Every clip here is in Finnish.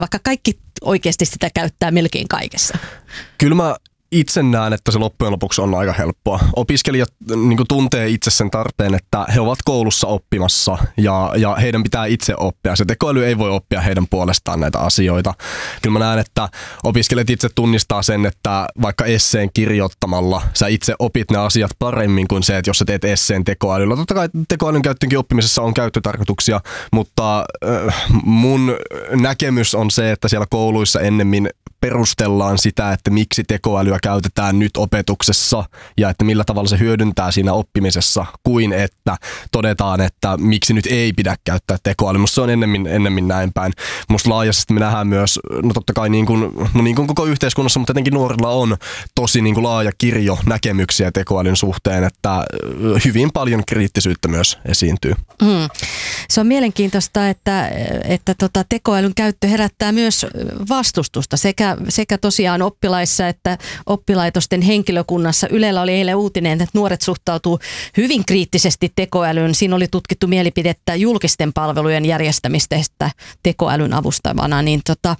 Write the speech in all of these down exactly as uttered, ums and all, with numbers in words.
vaikka kaikki oikeasti sitä käyttää melkein kaikessa? Kyllä mä itse näen, että se loppujen lopuksi on aika helppoa. Opiskelijat niin kuin tuntee itse sen tarpeen, että he ovat koulussa oppimassa ja, ja heidän pitää itse oppia. Se tekoäly ei voi oppia heidän puolestaan näitä asioita. Kyllä mä näen, että opiskelijat itse tunnistaa sen, että vaikka esseen kirjoittamalla sä itse opit ne asiat paremmin kuin se, että jos sä teet esseen tekoälyllä. Totta kai tekoälyn käyttöönkin oppimisessa on käyttötarkoituksia, mutta äh, mun näkemys on se, että siellä kouluissa ennemmin perustellaan sitä, että miksi tekoälyä käytetään nyt opetuksessa ja että millä tavalla se hyödyntää siinä oppimisessa, kuin että todetaan, että miksi nyt ei pidä käyttää tekoälyä. Musta se on ennemmin, ennemmin näin päin. Musta laajasti me nähdään myös, no totta kai niin kuin, no niin kuin koko yhteiskunnassa, mutta tietenkin nuorilla on tosi niin kuin laaja kirjo näkemyksiä tekoälyn suhteen, että hyvin paljon kriittisyyttä myös esiintyy. Mm. Se on mielenkiintoista, että, että tota, tekoälyn käyttö herättää myös vastustusta sekä, sekä tosiaan oppilaissa että oppilaitosten henkilökunnassa. Ylellä oli eilen uutinen, että nuoret suhtautuu hyvin kriittisesti tekoälyyn. Siinä oli tutkittu mielipidettä julkisten palvelujen järjestämistä tekoälyn avustavana. Niin tota,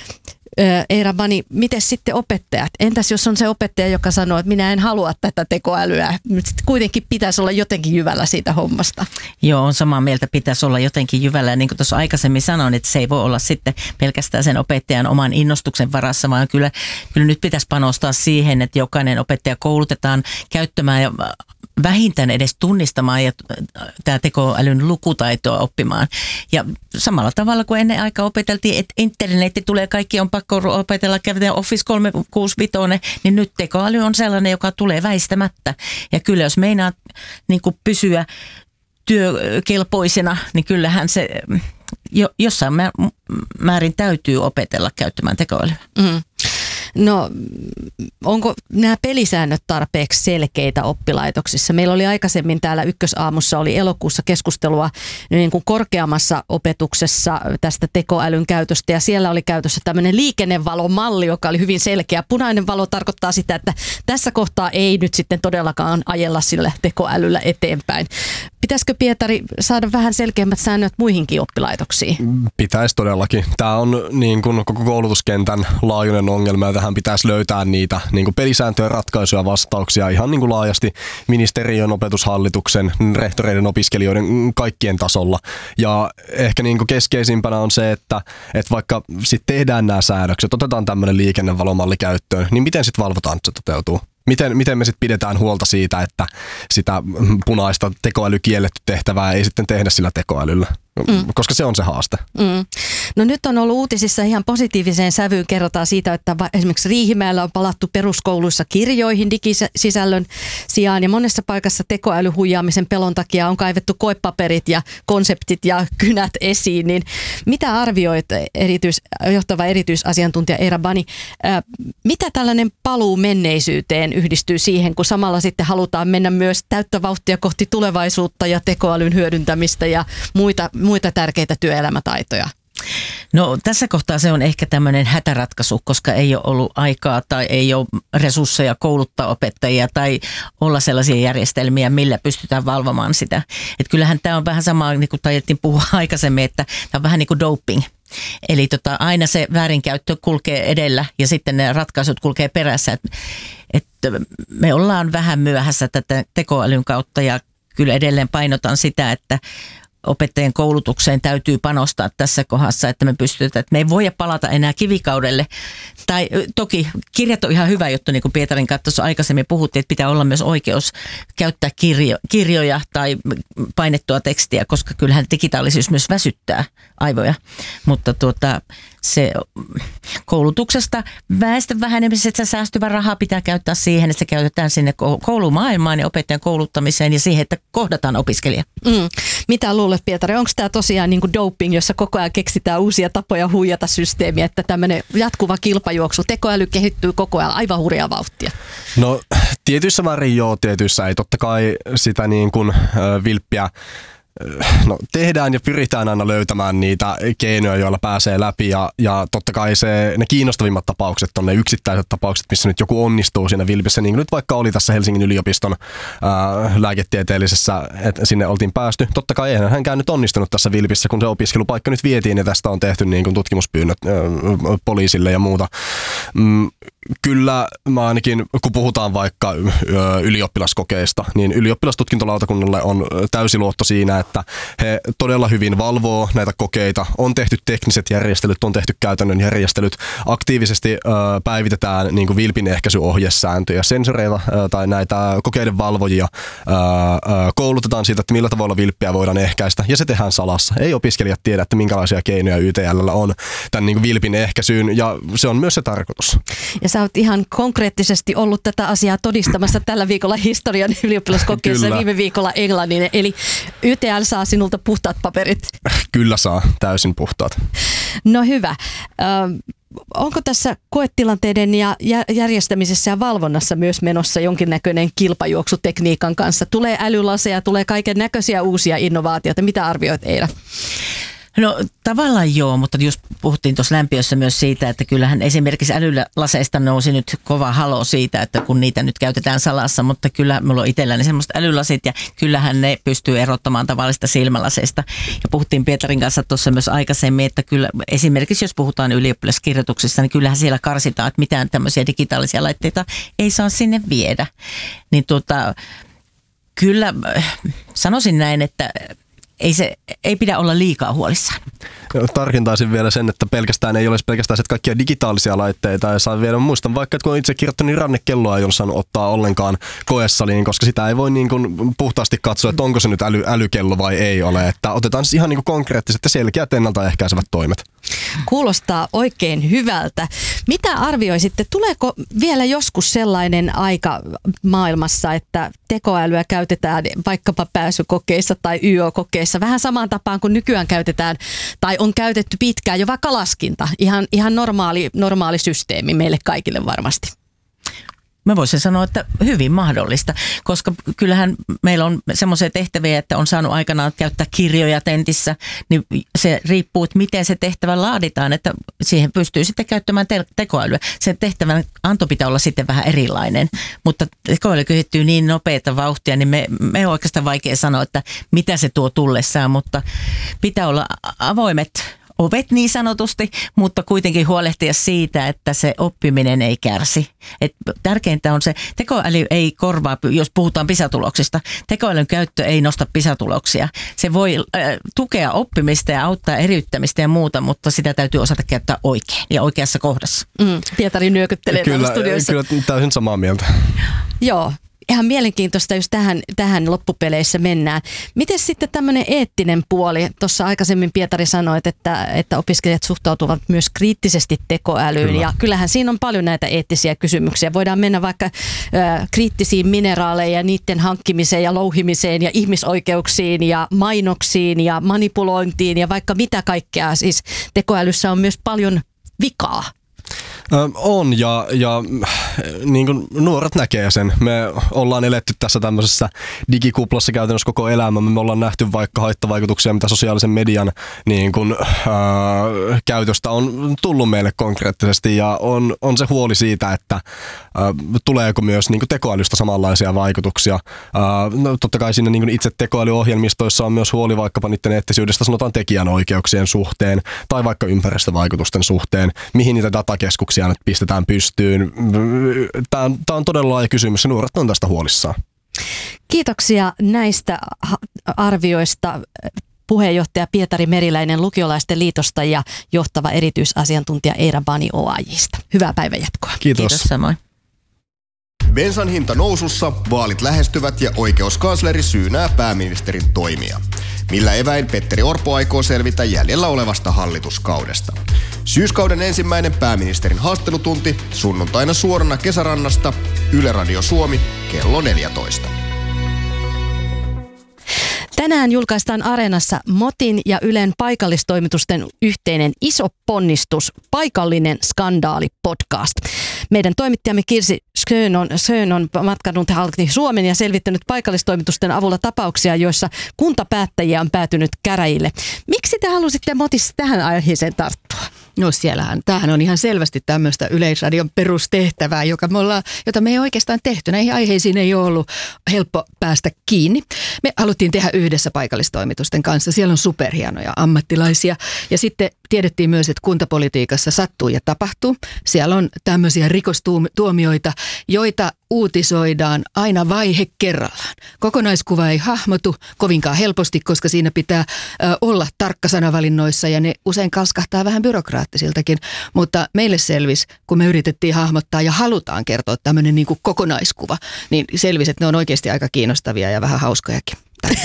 Eera Bani, miten sitten opettajat? Entäs jos on se opettaja, joka sanoo, että minä en halua tätä tekoälyä, mutta kuitenkin pitäisi olla jotenkin jyvällä siitä hommasta? Joo, on samaa mieltä, pitäisi olla jotenkin jyvällä. Ja niin kuin tuossa aikaisemmin sanoin, että se ei voi olla sitten pelkästään sen opettajan oman innostuksen varassa, vaan kyllä, kyllä nyt pitäisi panostaa siihen, että jokainen opettaja koulutetaan käyttämään ja vähintään edes tunnistamaan ja tämä tekoälyn lukutaitoa oppimaan. Ja samalla tavalla kuin ennen aikaa opeteltiin, että internetti tulee, kaikki on pakko opetella, käydään Office kolmesataakuusikymmentäviisi, niin nyt tekoäly on sellainen, joka tulee väistämättä. Ja kyllä jos meinaa niin kuin pysyä työkelpoisena, niin kyllähän se jo, jossain määrin täytyy opetella käyttämään tekoälyä. Mm. No, onko nämä pelisäännöt tarpeeksi selkeitä oppilaitoksissa? Meillä oli aikaisemmin täällä Ykkösaamussa oli elokuussa keskustelua niin kuin korkeammassa opetuksessa tästä tekoälyn käytöstä ja siellä oli käytössä tämmöinen liikennevalomalli, joka oli hyvin selkeä. Punainen valo tarkoittaa sitä, että tässä kohtaa ei nyt sitten todellakaan ajella sillä tekoälyllä eteenpäin. Pitäisikö, Pietari, saada vähän selkeämmät säännöt muihinkin oppilaitoksiin? Pitäisi todellakin. Tämä on niin kuin koko koulutuskentän laajuinen ongelma ja tähän pitäisi löytää niitä niin kuin pelisääntöjä, ratkaisuja, vastauksia ihan niin kuin laajasti ministeriön, opetushallituksen, rehtoreiden, opiskelijoiden, kaikkien tasolla. Ja ehkä niin kuin keskeisimpänä on se, että, että vaikka sitten tehdään nämä säädökset, otetaan tämmöinen liikennevalomalli käyttöön, niin miten sitten valvotaan, että se toteutuu? Miten, miten me sitten pidetään huolta siitä, että sitä punaista tekoälykielletty tehtävää ei sitten tehdä sillä tekoälyllä, mm. koska se on se haaste. Mm. No nyt on ollut uutisissa ihan positiiviseen sävyyn, kerrotaan siitä, että esimerkiksi Riihimäellä on palattu peruskouluissa kirjoihin digisisällön sijaan ja monessa paikassa tekoälyhuijaamisen pelon takia on kaivettu koepaperit ja konseptit ja kynät esiin. Niin mitä arvioit, erityis, johtava erityisasiantuntija Eera Bani, äh, mitä tällainen paluu menneisyyteen yhdistyy siihen, kun samalla sitten halutaan mennä myös täyttä vauhtia kohti tulevaisuutta ja tekoälyn hyödyntämistä ja muita, muita tärkeitä työelämätaitoja? No tässä kohtaa se on ehkä tämmöinen hätäratkaisu, koska ei ole ollut aikaa tai ei ole resursseja kouluttaa opettajia tai olla sellaisia järjestelmiä, millä pystytään valvomaan sitä. Että kyllähän tämä on vähän sama, niin kuin taidettiin puhua aikaisemmin, että tämä on vähän niin kuin doping. Eli tota, aina se väärinkäyttö kulkee edellä ja sitten ne ratkaisut kulkee perässä. Että et me ollaan vähän myöhässä tätä tekoälyn kautta ja kyllä edelleen painotan sitä, että opettajien koulutukseen täytyy panostaa tässä kohdassa, että me pystytään, että me ei voida palata enää kivikaudelle. Tai toki kirjat on ihan hyvä juttu, niin kuin Pietarin kanssa aikaisemmin puhuttiin, että pitää olla myös oikeus käyttää kirjo, kirjoja tai painettua tekstiä, koska kyllähän digitaalisuus myös väsyttää aivoja. Mutta tuota, se koulutuksesta väestön vähenemisestä säästyvä raha pitää käyttää siihen, että se käytetään sinne koulumaailmaan ja opettajan kouluttamiseen ja siihen, että kohdataan opiskelija. Mm. Mitä luulet, Pietari? Onko tämä tosiaan niin kuin doping, jossa koko ajan keksitään uusia tapoja huijata systeemiä, että tämmöinen jatkuva kilpajuoksu, tekoäly kehittyy koko ajan aivan hurjaa vauhtia? No tietyissä määrin joo, tietyissä ei. Totta kai sitä niin kuin, äh, vilppiä No, tehdään ja pyritään aina löytämään niitä keinoja, joilla pääsee läpi ja, ja totta kai se, ne kiinnostavimmat tapaukset on ne yksittäiset tapaukset, missä nyt joku onnistuu siinä vilpissä, niin kuin nyt vaikka oli tässä Helsingin yliopiston ää, lääketieteellisessä, että sinne oltiin päästy. Totta kai eihän hänkään nyt onnistunut tässä vilpissä, kun se opiskelupaikka nyt vietiin ja tästä on tehty niin kuin tutkimuspyynnöt ää, poliisille ja muuta. Mm, Kyllä mä ainakin, kun puhutaan vaikka ylioppilaskokeista, niin ylioppilastutkintolautakunnalle on täysi luotto siinä, että he todella hyvin valvoo näitä kokeita. On tehty tekniset järjestelyt, on tehty käytännön järjestelyt. Aktiivisesti ö, päivitetään niin kuin vilpin ehkäisyohjesääntöjä, sensoreita ö, tai näitä kokeiden valvojia ö, ö, koulutetaan siitä, että millä tavalla vilppiä voidaan ehkäistä. Ja se tehdään salassa. Ei opiskelijat tiedä, että minkälaisia keinoja Y T L:llä on tämän niin kuin vilpin ehkäisyyn ja se on myös se tarkoitus. Ja sä oot ihan konkreettisesti ollut tätä asiaa todistamassa tällä viikolla historian ylioppilaskokeessa ja viime viikolla englannin. Eli Y T L saa sinulta puhtaat paperit. Kyllä saa, täysin puhtaat. No hyvä. Ö, onko tässä koetilanteiden ja järjestämisessä ja valvonnassa myös menossa jonkinnäköinen kilpajuoksu tekniikan kanssa? Tulee älylaseja, tulee kaiken näköisiä uusia innovaatioita. Mitä arvioit, Eira? No tavallaan joo, mutta just puhuttiin tuossa lämpiössä myös siitä, että kyllähän esimerkiksi älylaseista nousi nyt kova halo siitä, että kun niitä nyt käytetään salassa, mutta kyllä mulla on itselläni semmoiset älylasit ja kyllähän ne pystyy erottamaan tavallista silmälaseista. Ja puhuttiin Pietarin kanssa tuossa myös aikaisemmin, että kyllä esimerkiksi jos puhutaan ylioppilaskirjoituksissa, niin kyllähän siellä karsitaan, että mitään tämmöisiä digitaalisia laitteita ei saa sinne viedä. Niin tuota, kyllä sanoisin näin, että Ei, se, ei pidä olla liikaa huolissaan. Tarkintaisin vielä sen, että pelkästään ei olisi pelkästään se, kaikkia digitaalisia laitteita ja saa vielä. Muistan vaikka, että kun itse kirjoittanut, niin rannekelloa ei ole saanut ottaa ollenkaan koesaliin, koska sitä ei voi niin kuin puhtaasti katsoa, että onko se nyt äly, älykello vai ei ole. Että otetaan siis ihan niin kuin konkreettiset ja selkeät ennaltaehkäisevät toimet. Kuulostaa oikein hyvältä. Mitä arvioisitte, tuleeko vielä joskus sellainen aika maailmassa, että tekoälyä käytetään vaikkapa pääsykokeissa tai Y O-kokeissa vähän samaan tapaan kuin nykyään käytetään tai on käytetty pitkään jo vaikka laskinta. Ihan, ihan normaali, normaali systeemi meille kaikille varmasti. Mä voisin sanoa, että hyvin mahdollista, koska kyllähän meillä on semmoisia tehtäviä, että on saanut aikanaan käyttää kirjoja tentissä, niin se riippuu, että miten se tehtävä laaditaan, että siihen pystyy sitten käyttämään te- tekoälyä. Sen tehtävän anto pitää olla sitten vähän erilainen, mutta tekoäly kehittyy niin nopeata vauhtia, niin me, me on oikeastaan vaikea sanoa, että mitä se tuo tullessaan, mutta pitää olla avoimet ovet niin sanotusti, mutta kuitenkin huolehtia siitä, että se oppiminen ei kärsi. Et tärkeintä on se, tekoäly ei korvaa, jos puhutaan PISA-tuloksista, tekoälyn käyttö ei nosta PISA-tuloksia. Se voi äh, tukea oppimista ja auttaa eriyttämistä ja muuta, mutta sitä täytyy osata käyttää oikein ja oikeassa kohdassa. Mm, Pietari nyökyttelee täällä studioissa. Kyllä täysin samaa mieltä. Joo. Ihan mielenkiintoista, jos tähän, tähän loppupeleissä mennään. Miten sitten tämmöinen eettinen puoli? Tuossa aikaisemmin Pietari sanoit, että, että opiskelijat suhtautuvat myös kriittisesti tekoälyyn. Kyllä. Ja kyllähän siinä on paljon näitä eettisiä kysymyksiä. Voidaan mennä vaikka ö, kriittisiin mineraaleja ja niiden hankkimiseen ja louhimiseen ja ihmisoikeuksiin ja mainoksiin ja manipulointiin ja vaikka mitä kaikkea. Siis tekoälyssä on myös paljon vikaa. On ja, ja niin kuin nuoret näkee sen. Me ollaan eletty tässä tämmöisessä digikuplassa käytännössä koko elämämme. Me ollaan nähty vaikka haittavaikutuksia, mitä sosiaalisen median niin kuin, ää, käytöstä on tullut meille konkreettisesti ja on, on se huoli siitä, että ää, tuleeko myös niin kuin tekoälystä samanlaisia vaikutuksia. Ää, no, totta kai siinä niin kuin itse tekoälyohjelmistoissa on myös huoli vaikkapa niiden eettisyydestä, sanotaan tekijänoikeuksien suhteen tai vaikka ympäristövaikutusten suhteen, mihin niitä datakeskuksia nyt pistetään pystyyn. Tämä on, tämä on todella laaja kysymys ja nuoret on tästä huolissaan. Kiitoksia näistä arvioista puheenjohtaja Pietari Meriläinen Lukiolaisten liitosta ja johtava erityisasiantuntija Eira Bani O A J:stä. Hyvää päivänjatkoa. Kiitos. Kiitos samoin. Bensan hinta nousussa, vaalit lähestyvät ja oikeuskansleri syynää pääministerin toimia. Millä eväin Petteri Orpo aikoo selvitä jäljellä olevasta hallituskaudesta? Syyskauden ensimmäinen pääministerin haastattelutunti sunnuntaina suorana Kesärannasta, Yle Radio Suomi, kello neljätoista. Tänään julkaistaan Areenassa Motin ja Ylen paikallistoimitusten yhteinen iso ponnistus, Paikallinen skandaali podcast. Meidän toimittajamme Kirsi Schön on, Schön on matkanut halki Suomen ja selvittänyt paikallistoimitusten avulla tapauksia, joissa kuntapäättäjiä on päätynyt käräjille. Miksi te halusitte Motis tähän aiheeseen tarttua? No siellähän, tämähän on ihan selvästi tämmöistä Yleisradion perustehtävää, joka me ollaan, jota me ei oikeastaan tehty. Näihin aiheisiin ei ole ollut helppo päästä kiinni. Me haluttiin tehdä yhdessä paikallistoimitusten kanssa. Siellä on superhienoja ammattilaisia. Ja sitten tiedettiin myös, että kuntapolitiikassa sattuu ja tapahtuu. Siellä on tämmöisiä rikostuomioita, joita uutisoidaan aina vaihe kerrallaan. Kokonaiskuva ei hahmotu kovinkaan helposti, koska siinä pitää ö, olla tarkka sanavalinnoissa ja ne usein kalskahtaa vähän byrokraattisiltakin. Mutta meille selvisi, kun me yritettiin hahmottaa ja halutaan kertoa tämmöinen niin kuin kokonaiskuva, niin selvisi, että ne on oikeasti aika kiinnostavia ja vähän hauskojakin.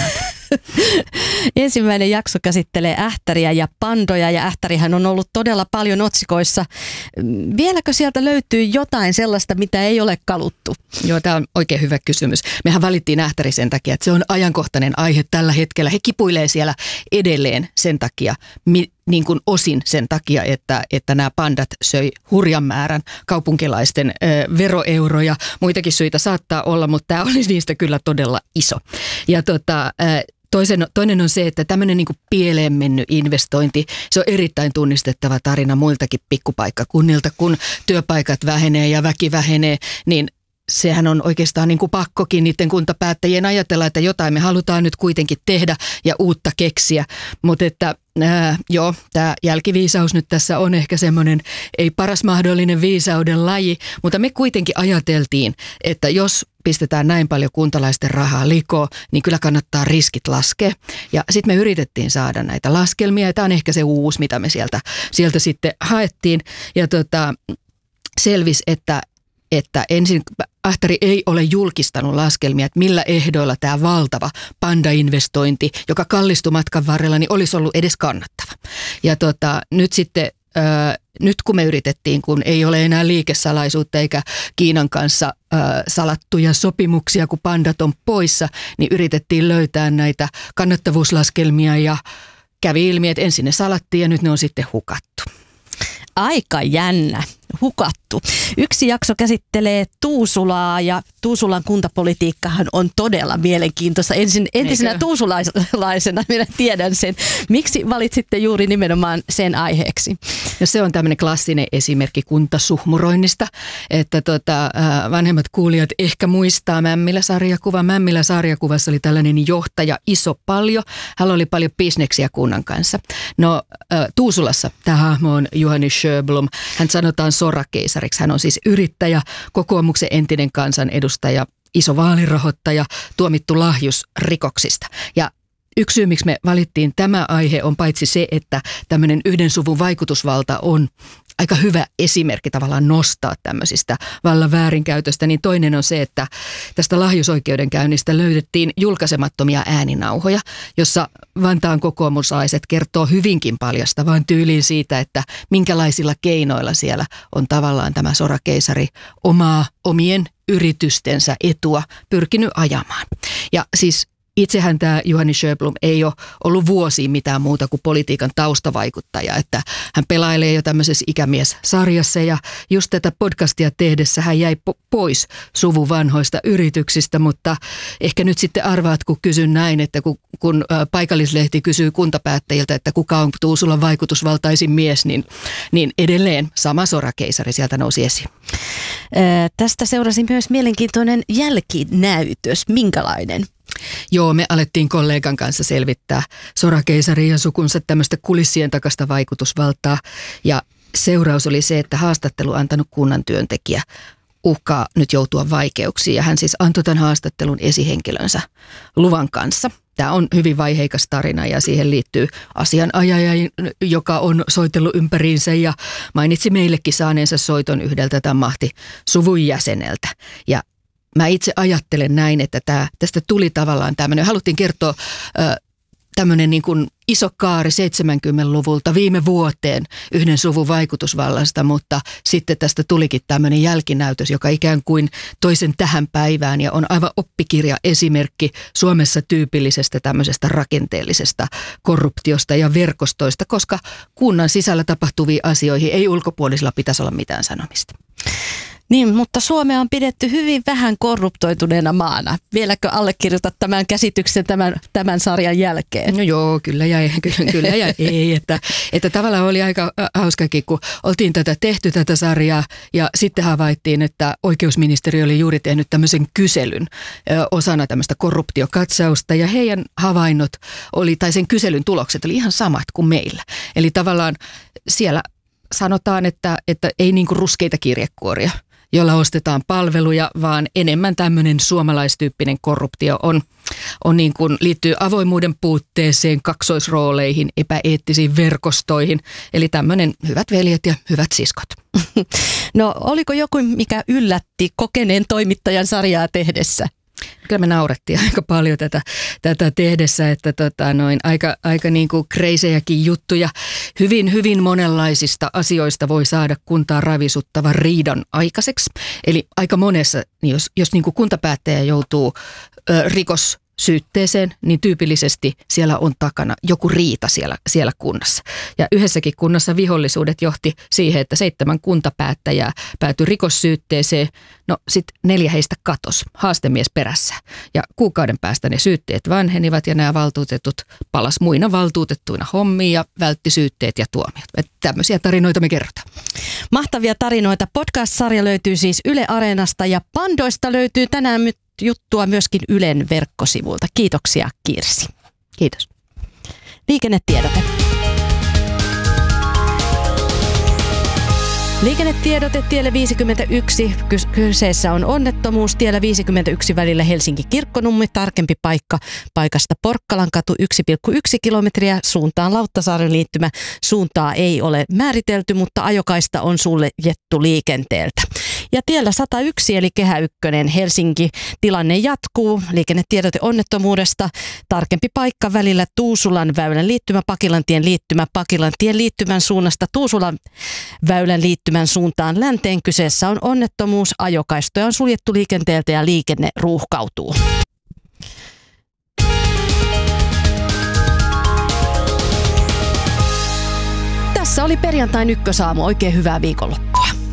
Ensimmäinen jakso käsittelee ähtäriä ja pandoja ja ähtärihän on ollut todella paljon otsikoissa. Vieläkö sieltä löytyy jotain sellaista, mitä ei ole kaluttu? Joo, tämä on oikein hyvä kysymys. Mehän valittiin ähtäri sen takia, että se on ajankohtainen aihe tällä hetkellä. He kipuilee siellä edelleen sen takia, mi- niin kuin osin sen takia, että, että nämä pandat söi hurjan määrän kaupunkilaisten ö, veroeuroja. Muitakin syitä saattaa olla, mutta tämä olisi niistä kyllä todella iso. Ja tota, ö, Toisen, toinen on se, että tämmöinen niin kuin pieleen mennyt investointi, se on erittäin tunnistettava tarina muiltakin pikkupaikkakunnilta, kun työpaikat vähenee ja väki vähenee, niin sehän on oikeastaan niin kuin pakkokin niiden kuntapäättäjien ajatella, että jotain me halutaan nyt kuitenkin tehdä ja uutta keksiä, mutta että Äh, joo, tämä jälkiviisaus nyt tässä on ehkä semmoinen ei paras mahdollinen viisauden laji, mutta me kuitenkin ajateltiin, että jos pistetään näin paljon kuntalaisten rahaa likoon, niin kyllä kannattaa riskit laskea. Ja sitten me yritettiin saada näitä laskelmia ja tämä on ehkä se uusi, mitä me sieltä, sieltä sitten haettiin ja tota, selvisi, että että ensin Ähtäri ei ole julkistanut laskelmia, että millä ehdoilla tämä valtava panda-investointi, joka kallistui matkan varrella, niin olisi ollut edes kannattava. Ja tota, nyt sitten, äh, nyt kun me yritettiin, kun ei ole enää liikesalaisuutta eikä Kiinan kanssa äh, salattuja sopimuksia, kun pandat on poissa, niin yritettiin löytää näitä kannattavuuslaskelmia ja kävi ilmi, että ensin ne salattiin ja nyt ne on sitten hukattu. Aika jännä. Hukattu. Yksi jakso käsittelee Tuusulaa ja Tuusulan kuntapolitiikkahan on todella mielenkiintoista. Ensin, entisenä Eikö? tuusulaisena minä tiedän sen. Miksi valitsitte juuri nimenomaan sen aiheeksi? No se on tämmöinen klassinen esimerkki kuntasuhmuroinnista, että tota, vanhemmat kuulijat ehkä muistaa Mämmilä-sarjakuva. Mämmilä-sarjakuvassa oli tällainen johtaja Iso Paljo. Hän oli paljon bisneksiä kunnan kanssa. No Tuusulassa tämä hahmo on Juhani Sjöblom. Hän sanotaan sorakeisariksi. Hän on siis yrittäjä, kokoomuksen entinen kansanedustaja, iso vaalirahoittaja, tuomittu lahjusrikoksista. Ja yksi syy, miksi me valittiin tämä aihe, on paitsi se, että tämmöinen yhden suvun vaikutusvalta on aika hyvä esimerkki tavallaan nostaa tämmöisistä vallan väärinkäytöstä, niin toinen on se, että tästä lahjusoikeudenkäynnistä löydettiin julkaisemattomia ääninauhoja, jossa Vantaan kokoomuslaiset kertoo hyvinkin paljastavaan tyyliin siitä, että minkälaisilla keinoilla siellä on tavallaan tämä sorakeisari omaa omien yritystensä etua pyrkinyt ajamaan. Ja siis itsehän tämä Juhani Sjöblom ei ole ollut vuosiin mitään muuta kuin politiikan taustavaikuttaja, että hän pelailee jo tämmöisessä ikämies-sarjassa ja just tätä podcastia tehdessä hän jäi po- pois suvun vanhoista yrityksistä, mutta ehkä nyt sitten arvaat, kun kysyn näin, että kun, kun paikallislehti kysyy kuntapäättäjiltä, että kuka on Tuusulan vaikutusvaltaisin mies, niin, niin edelleen sama sorakeisari sieltä nousi esiin. Ää, tästä seurasi myös mielenkiintoinen jälkinäytös. Minkälainen? Joo, me alettiin kollegan kanssa selvittää sorakeisarin ja sukunsa tämmöistä kulissien takasta vaikutusvaltaa. Ja seuraus oli se, että haastattelu antanut kunnan työntekijä uhkaa nyt joutua vaikeuksiin. Ja hän siis antoi tämän haastattelun esihenkilönsä luvan kanssa. Tämä on hyvin vaiheikas tarina ja siihen liittyy asianajaja, joka on soitellut ympäriinsä ja mainitsi meillekin saaneensa soiton yhdeltä tämän mahtisuvun jäseneltä. Ja mä itse ajattelen näin, että tää, tästä tuli tavallaan tämmöinen, haluttiin kertoa ö, tämmöinen niin kuin iso kaari seitsemänkymmentäluvulta viime vuoteen yhden suvun vaikutusvallasta, mutta sitten tästä tulikin tämmöinen jälkinäytös, joka ikään kuin toisen tähän päivään ja on aivan oppikirja esimerkki Suomessa tyypillisestä tämmöisestä rakenteellisesta korruptiosta ja verkostoista, koska kunnan sisällä tapahtuviin asioihin ei ulkopuolisilla pitäisi olla mitään sanomista. Niin, mutta Suomea on pidetty hyvin vähän korruptoituneena maana. Vieläkö allekirjoitat tämän käsityksen tämän, tämän sarjan jälkeen? No joo, kyllä ja kyllä, kyllä ja ei. Että, että tavallaan oli aika hauskakin, kun oltiin tätä tehty tätä sarjaa ja sitten havaittiin, että oikeusministeriö oli juuri tehnyt tämmöisen kyselyn osana tämmöistä korruptiokatsausta ja heidän havainnot oli, tai sen kyselyn tulokset oli ihan samat kuin meillä. Eli tavallaan siellä sanotaan, että, että ei niinku ruskeita kirjekuoria, jolla ostetaan palveluja, vaan enemmän tämmöinen suomalaistyyppinen korruptio on, on niin kuin, liittyy avoimuuden puutteeseen, kaksoisrooleihin, epäeettisiin verkostoihin. Eli tämmöinen hyvät veljet ja hyvät siskot. No oliko joku, mikä yllätti kokeneen toimittajan sarjaa tehdessä? Kyllä me naurettiin aika paljon tätä, tätä tehdessä, että tota noin, aika, aika niin kuin kreisejäkin juttuja. Hyvin, hyvin monenlaisista asioista voi saada kuntaa ravisuttavan riidan aikaiseksi. Eli aika monessa, niin jos, jos niin kuin kuntapäättäjä joutuu ö, rikos syytteeseen, niin tyypillisesti siellä on takana joku riita siellä, siellä kunnassa. Ja yhdessäkin kunnassa vihollisuudet johti siihen, että seitsemän kuntapäättäjää päätyi rikossyytteeseen. No sitten neljä heistä katos, haastemies perässä. Ja kuukauden päästä ne syytteet vanhenivat ja nämä valtuutetut palas muina valtuutettuina hommiin ja vältti syytteet ja tuomiot. Että tämmöisiä tarinoita me kerrotaan. Mahtavia tarinoita. Podcast-sarja löytyy siis Yle Areenasta ja Pandoista löytyy tänään juttua myöskin Ylen verkkosivuilta. Kiitoksia Kirsi. Kiitos. Liikennetiedote. Liikennetiedote tielle viisikymmentäyksi. Kyseessä on onnettomuus tiellä viisikymmentäyksi välillä Helsinki-Kirkkonummi. Tarkempi paikka paikasta Porkkalankatu yksi pilkku yksi kilometriä suuntaan Lauttasaaren liittymä. Suuntaa ei ole määritelty, mutta ajokaista on suljettu liikenteeltä. Ja tiellä sata yksi eli Kehä ykkönen Helsinki tilanne jatkuu. Liikennetiedote onnettomuudesta. Tarkempi paikka välillä Tuusulan väylän liittymä, Pakilantien liittymä, Pakilantien liittymän suunnasta Tuusulan väylän liittymän suuntaan länteen. Kyseessä on onnettomuus. Ajokaistoja on suljettu liikenteeltä ja liikenne ruuhkautuu. Tässä oli perjantain ykkösaamu. Oikein hyvää viikonloppua.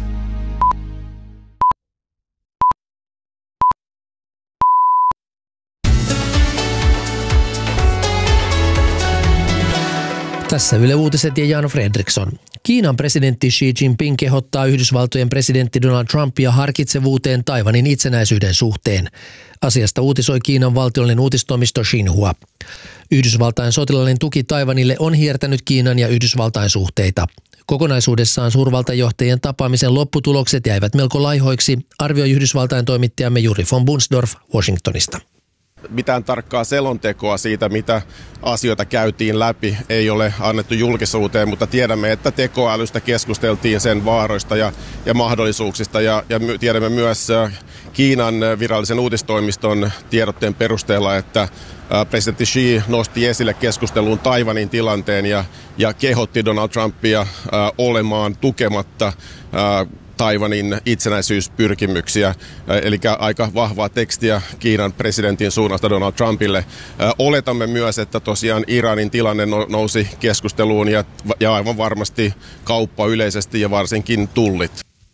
Tässä Yle Uutiset ja Jan Fredriksson. Kiinan presidentti Xi Jinping kehottaa Yhdysvaltojen presidentti Donald Trumpia harkitsevuuteen Taiwanin itsenäisyyden suhteen. Asiasta uutisoi Kiinan valtiollinen uutistoimisto Xinhua. Yhdysvaltain sotilaallinen tuki Taiwanille on hiertänyt Kiinan ja Yhdysvaltain suhteita. Kokonaisuudessaan suurvaltajohtajien tapaamisen lopputulokset jäivät melko laihoiksi, arvioi Yhdysvaltain toimittajamme Juri von Bunsdorf Washingtonista. Mitään tarkkaa selontekoa siitä, mitä asioita käytiin läpi, ei ole annettu julkisuuteen, mutta tiedämme, että tekoälystä keskusteltiin sen vaaroista ja, ja mahdollisuuksista. Ja, ja tiedämme myös Kiinan virallisen uutistoimiston tiedotteen perusteella, että presidentti Xi nosti esille keskusteluun Taiwanin tilanteen ja, ja kehotti Donald Trumpia äh, olemaan tukematta äh, Taiwanin itsenäisyyspyrkimyksiä, eli aika vahvaa tekstiä Kiinan presidentin suunnasta Donald Trumpille. Oletamme myös, että tosiaan Iranin tilanne nousi keskusteluun ja, ja aivan varmasti kauppa yleisesti ja varsinkin tullit.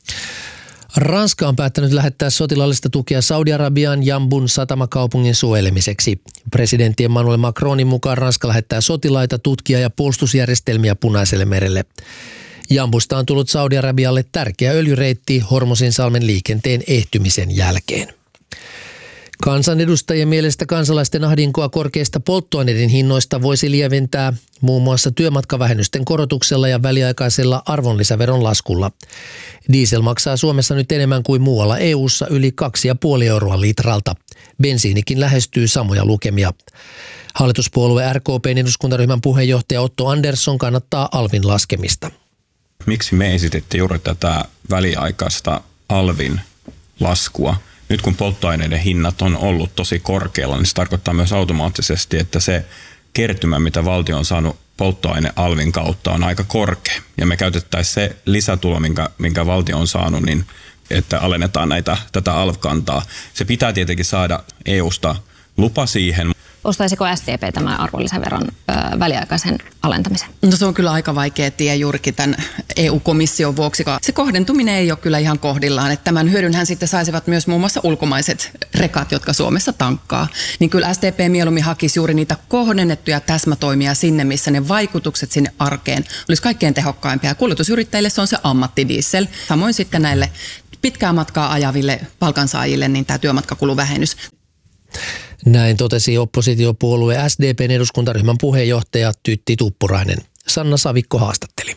Ranska on päättänyt lähettää sotilaallista tukea Saudi-Arabian Jambun satamakaupungin suojelemiseksi. Presidentti Emmanuel Macronin mukaan Ranska lähettää sotilaita, tutkia ja puolustusjärjestelmiä Punaiselle merelle. Jambusta on tullut Saudi-Arabialle tärkeä öljyreitti Hormuzinsalmen liikenteen ehtymisen jälkeen. Kansanedustajien mielestä kansalaisten ahdinkoa korkeista polttoaineiden hinnoista voisi lieventää muun muassa työmatkavähennysten korotuksella ja väliaikaisella arvonlisäveron laskulla. Diesel maksaa Suomessa nyt enemmän kuin muualla E U:ssa yli kaksi pilkku viisi euroa litralta. Bensiinikin lähestyy samoja lukemia. Hallituspuolue R K P:n eduskuntaryhmän puheenjohtaja Otto Andersson kannattaa alvin laskemista. Miksi me esitettiin juuri tätä väliaikaista alvin laskua? Nyt kun polttoaineiden hinnat on ollut tosi korkealla, niin se tarkoittaa myös automaattisesti, että se kertymä, mitä valtio on saanut polttoainealvin kautta, on aika korkea. Ja me käytettäisiin se lisätulo, minkä, minkä valtio on saanut, niin että alennetaan näitä, tätä alv-kantaa. Se pitää tietenkin saada E U:sta lupa siihen, ostaisiko S D P tämän arvonlisäveron ö, väliaikaisen alentamisen? No se on kyllä aika vaikea tie juurikin tämän E U-komission vuoksi. Se kohdentuminen ei ole kyllä ihan kohdillaan. Että tämän hyödynhän sitten saisivat myös muun muassa ulkomaiset rekat, jotka Suomessa tankkaa. Niin kyllä S D P mieluummin hakisi juuri niitä kohdennettuja täsmätoimia sinne, missä ne vaikutukset sinne arkeen olisi kaikkein tehokkaimpia. Kuljetusyrittäjille se on se ammattidiesel. Samoin sitten näille pitkää matkaa ajaville palkansaajille niin tämä työmatkakuluvähennys. Näin totesi oppositiopuolue S D P:n eduskuntaryhmän puheenjohtaja Tytti Tuppurainen. Sanna Savikko haastatteli.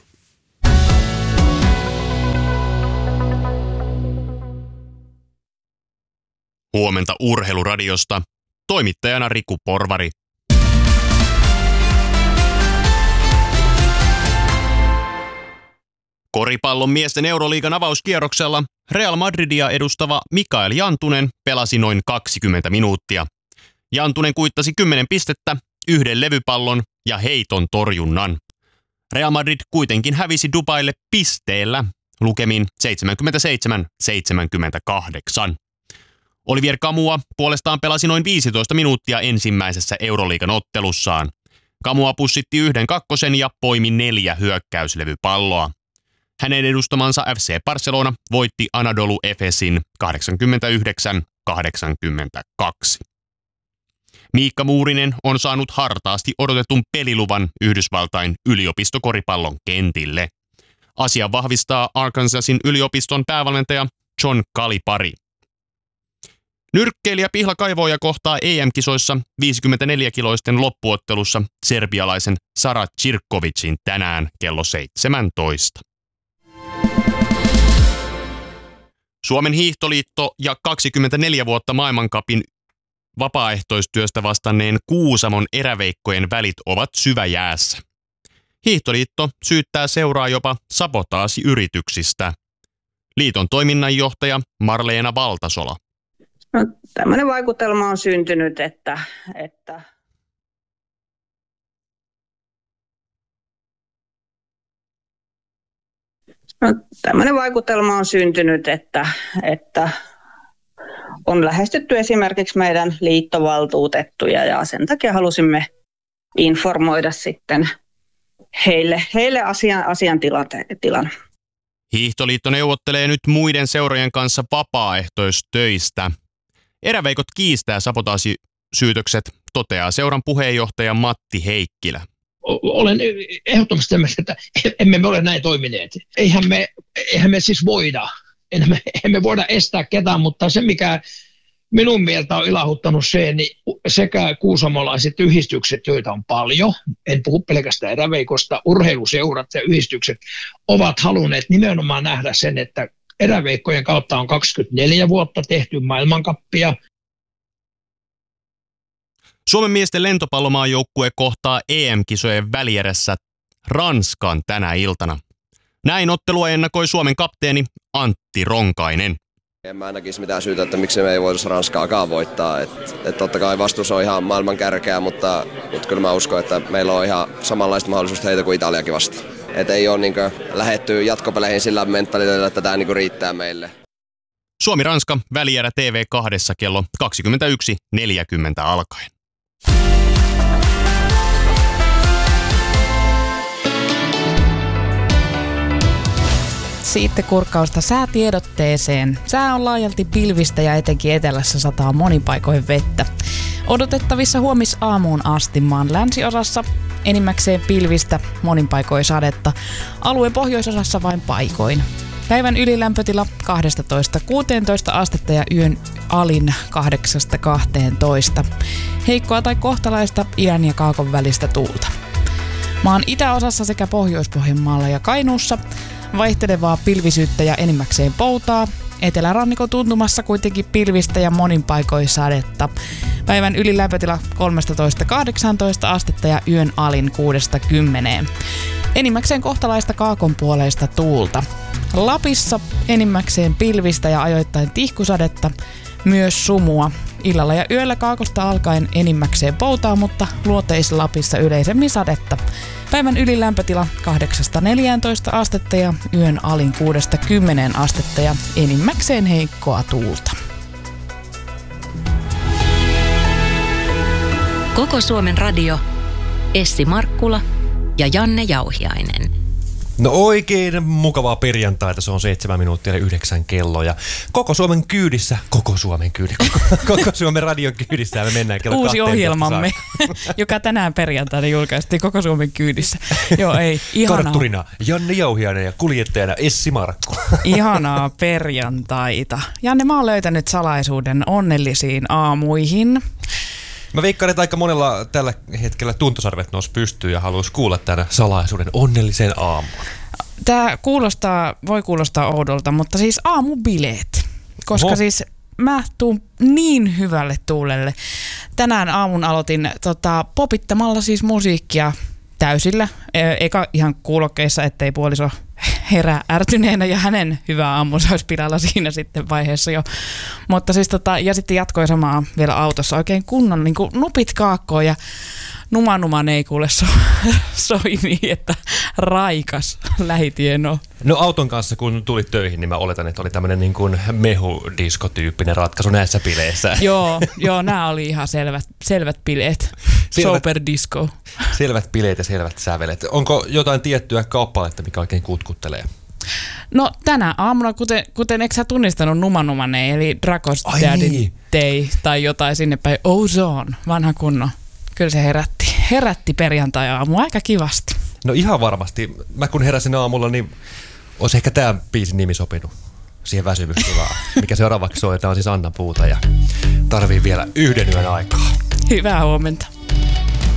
Huomenta Urheiluradiosta. Toimittajana Riku Porvari. Koripallon miesten Euroliigan avauskierroksella Real Madridia edustava Mikael Jantunen pelasi noin kaksikymmentä minuuttia. Jantunen kuittasi kymmenen pistettä, yhden levypallon ja heiton torjunnan. Real Madrid kuitenkin hävisi Dubaille pisteellä lukemin seitsemänkymmentäseitsemän seitsemänkymmentäkahdeksan. Olivier Kamua puolestaan pelasi noin viisitoista minuuttia ensimmäisessä Euroliigan ottelussaan. Kamua pussitti yhden kakkosen ja poimi neljä hyökkäyslevypalloa. Hänen edustamansa F C Barcelona voitti Anadolu Efesin kahdeksankymmentäyhdeksän kahdeksankymmentäkaksi. Miikka Muurinen on saanut hartaasti odotetun peliluvan Yhdysvaltain yliopistokoripallon kentille. Asia vahvistaa Arkansasin yliopiston päävalmentaja John Calipari. Nyrkkeilijä Pihla Kaivoja kohtaa E M-kisoissa viisikymmentäneljä-kiloisten loppuottelussa serbialaisen Sara Cirkovicin tänään kello seitsemäntoista. Suomen hiihtoliitto ja kaksikymmentäneljä vuotta maailmancupin vapaaehtoistyöstä vastanneen Kuusamon eräveikkojen välit ovat syväjäässä. Hiihtoliitto syyttää seuraa jopa sabotaasiyrityksistä. Liiton toiminnanjohtaja Marleena Valtasola. No, tämmöinen vaikutelma on syntynyt, että, että no, tämmöinen vaikutelma on syntynyt, että, että on lähestytty esimerkiksi meidän liittovaltuutettuja ja sen takia halusimme informoida sitten heille, heille asian, asian tilan. Hiihtoliitto neuvottelee nyt muiden seurojen kanssa vapaaehtoistöistä. Eräveikot kiistää sabotaasisyytökset, toteaa seuran puheenjohtaja Matti Heikkilä. Olen ehdottomasti tämmöistä, että emme me ole näin toimineet. Eihän me, eihän me siis voida. Emme, emme voida estää ketään, mutta se mikä minun mieltä on ilahuttanut se, niin sekä kuusamolaiset yhdistykset, joita on paljon, en puhu pelkästään eräveikosta, urheiluseurat ja yhdistykset ovat halunneet nimenomaan nähdä sen, että eräveikkojen kautta on kaksikymmentäneljä vuotta tehty maailmankappia. Suomen miesten lentopallomaajoukkue kohtaa E M-kisojen välierässä Ranskan tänä iltana. Näin ottelua ennakoi Suomen kapteeni Antti Ronkainen. En mä näkisi mitään syytä, että miksi me ei voitaisi Ranskaakaan voittaa. Et, et totta kai vastus on ihan maailman kärkeä, mutta, mutta kyllä mä uskon, että meillä on ihan samanlaista mahdollisuutta heitä kuin Italiakin vasta. Et ei ole niin lähdetty jatkopeleihin sillä mentaliteetillä, että tämä niin riittää meille. Suomi-Ranska välierä T V kaksi kello kaksikymmentäyksi neljäkymmentä alkaen. Sitten kurkkausta säätiedotteeseen. Sää on laajalti pilvistä ja etenkin etelässä sataa monin paikoin vettä. Odotettavissa huomisaamuun asti maan länsiosassa enimmäkseen pilvistä, monin paikoin sadetta. Alueen pohjoisosassa vain paikoin. Päivän ylilämpötila kaksitoista kuusitoista astetta ja yön alin kahdeksasta kahteentoista. Heikkoa tai kohtalaista idän ja kaakon välistä tuulta. Maan itäosassa sekä Pohjois-Pohjanmaalla ja Kainuussa vaihtelevaa pilvisyyttä ja enimmäkseen poutaa. Etelärannikon tuntumassa kuitenkin pilvistä ja monin paikoin sadetta. Päivän ylilämpötila kolmetoista kahdeksantoista astetta ja yön alin kuudesta kymmeneen. Enimmäkseen kohtalaista kaakon puoleista tuulta. Lapissa enimmäkseen pilvistä ja ajoittain tihkusadetta, myös sumua. Illalla ja yöllä kaakosta alkaen enimmäkseen poutaa, mutta luoteis-Lapissa yleisemmin sadetta. Päivän ylilämpötila kahdeksasta neljääntoista astetta ja yön alin kuudesta kymmeneen astetta ja enimmäkseen heikkoa tuulta. Koko Suomen radio, Essi Markkula ja Janne Jauhiainen. No oikein mukavaa perjantaita, se on seitsemän minuuttia ja yhdeksän kello ja koko Suomen kyydissä, koko Suomen kyydissä, koko, koko Suomen radion kyydissä ja me mennään kello Uusi ohjelmamme, joka tänään perjantaina julkaistiin koko Suomen kyydissä. Joo, ei, ihanaa. Kartturina Janne Jauhiainen ja kuljettajana Essi Markkula. Ihanaa perjantaita. Janne, mä oon löytänyt salaisuuden onnellisiin aamuihin. Mä veikkaan, että aika monella tällä hetkellä tuntosarvet nousi pystyyn ja haluaisi kuulla tämän salaisuuden onnellisen aamun. Tämä kuulostaa, voi kuulostaa oudolta, mutta siis aamubileet. Koska Oho. siis mä tuun niin hyvälle tuulelle. Tänään aamun aloitin tota, popittamalla siis musiikkia täysillä. Eka ihan kuulokkeissa, ettei puoliso herää ärtyneenä ja hänen hyvä aamunsa olisi pilalla siinä sitten vaiheessa jo. Mutta siis tota, ja sitten jatkoi samaa vielä autossa oikein kunnon niin kuin nupit kaakkoon ja numa numan ei kuule so, soi niin, että raikas lähitien on. No auton kanssa kun tulit töihin, niin mä oletan, että oli tämmöinen niin kuin mehudiskotyyppinen ratkaisu näissä bileissä. Joo, joo, nämä oli ihan selvät, selvät bileet. Sober disco. Selvät bileet ja selvät sävelet. Onko jotain tiettyä kappaletta, mikä oikein kutkuttelee? No tänä aamuna, kuten, kuten eikö sä tunnistanut Numanumane, eli Dragos Daddy niin. Day tai jotain sinne päin. Ozone, vanha kunno. Kyllä se herätti, herätti perjantai-aamu aika kivasti. No ihan varmasti. Mä kun heräsin aamulla, niin olisi ehkä tämä biisin nimi sopinut siihen väsymystilaan. Mikä seuraavaksi soitetaan siis Anna Puuta ja tarvii vielä yhden yön aikaa. Hyvää huomenta.